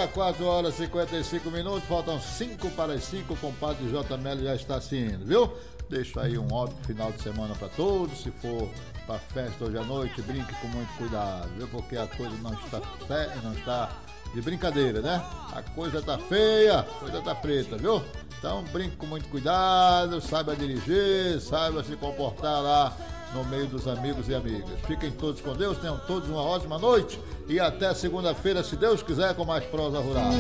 Agora 4 horas e 55 minutos, faltam 5 para as 5, o compadre J. Melo já está se indo, viu? Deixo aí um ótimo final de semana para todos. Se for para festa hoje à noite, brinque com muito cuidado, viu? Porque a coisa não está de brincadeira, né? A coisa tá feia, a coisa tá preta, viu? Então brinque com muito cuidado, saiba dirigir, saiba se comportar lá no meio dos amigos e amigas. Fiquem todos com Deus, tenham todos uma ótima noite e até segunda-feira, se Deus quiser, com mais prosa rural.